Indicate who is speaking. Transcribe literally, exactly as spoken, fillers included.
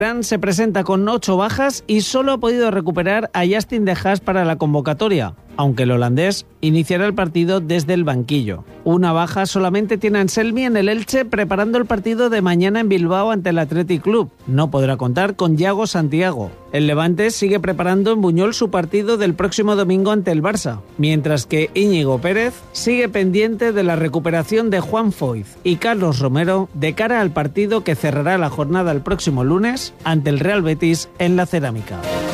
Speaker 1: Gran se presenta con ocho bajas y solo ha podido recuperar a Justin De Haas para la convocatoria, aunque el holandés iniciará el partido desde el banquillo. Una baja solamente tiene Anselmi en el Elche preparando el partido de mañana en Bilbao ante el Athletic Club. No podrá contar con Yago Santiago. El Levante sigue preparando en Buñol su partido del próximo domingo ante el Barça, mientras que Íñigo Pérez sigue pendiente de la recuperación de Juan Foyth y Carlos Romero de cara al partido que cerrará la jornada el próximo lunes ante el Real Betis en la Cerámica.